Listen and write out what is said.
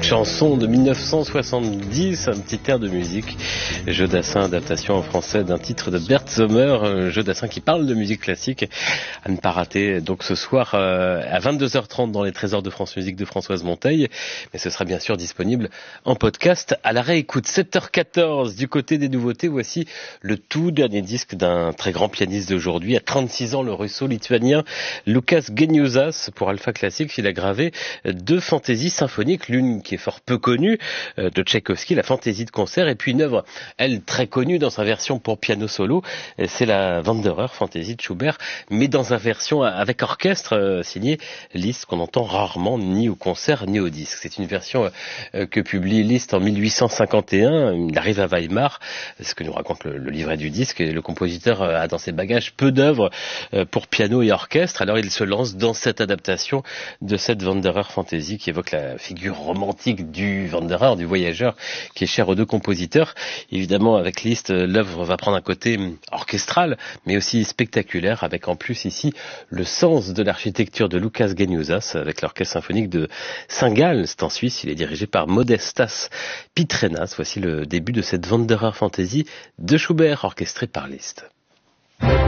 chanson de 1970, un petit air de musique. Jeu d'assin, adaptation en français d'un titre de Bert Sommer, jeu d'assin qui parle de musique classique. À ne pas rater donc ce soir à 22h30 dans les Trésors de France Musique de Françoise Monteil. Mais ce sera bien sûr disponible en podcast à la réécoute. 7h14 du côté des nouveautés. Voici le tout dernier disque d'un très grand pianiste d'aujourd'hui. À 36 ans, le russo-lituanien Łukasz Geniušas. Pour Alpha Classics, il a gravé 2 fantaisies symphoniques. L'une qui est fort peu connue, de Tchaïkovski, la fantaisie de concert, et puis une œuvre, elle, très connue dans sa version pour piano solo, c'est la Wanderer, fantaisie de Schubert, mais dans sa version avec orchestre, signée Liszt, qu'on entend rarement ni au concert ni au disque. C'est une version que publie Liszt en 1851, il arrive à Weimar, ce que nous raconte le livret du disque, et le compositeur a dans ses bagages peu d'œuvres pour piano et orchestre, alors il se lance dans cette adaptation de cette Wanderer fantaisie qui évoque la figure romantique du Wanderer, du voyageur, qui est cher aux deux compositeurs. Évidemment, avec Liszt, l'œuvre va prendre un côté orchestral, mais aussi spectaculaire, avec en plus ici le sens de l'architecture de Łukasz Geniušas, avec l'orchestre symphonique de Saint-Gall. C'est en Suisse, il est dirigé par Modestas Pitrenas. Voici le début de cette Wanderer fantaisie de Schubert, orchestrée par Liszt.